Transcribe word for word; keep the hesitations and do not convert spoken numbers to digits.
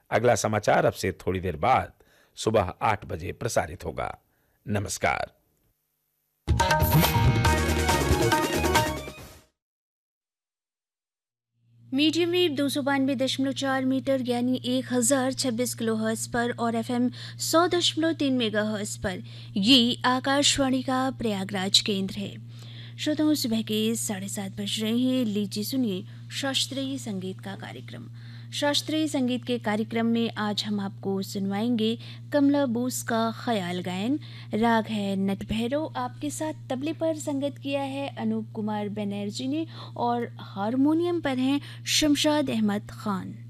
अगला समाचार अब से थोड़ी देर बाद सुबह आठ बजे प्रसारित होगा। नमस्कार। मीडियम वेव दो सौ बानवे दशमलव चार मीटर यानी एक हज़ार छब्बीस किलो हर्ट्ज पर और एफ एम सौ दशमलव तीन मेगा हर्ट्ज पर ये आकाशवाणी का प्रयागराज केंद्र है। श्रोताओं, सुबह के साढ़े सात बज रहे हैं। लीजिए सुनिए शास्त्रीय संगीत का कार्यक्रम। शास्त्रीय संगीत के कार्यक्रम में आज हम आपको सुनवाएंगे कमला बोस का ख्याल गायन। राग है नट भैरव। आपके साथ तबले पर संगत किया है अनूप कुमार बनर्जी ने और हारमोनियम पर हैं शमशाद अहमद खान।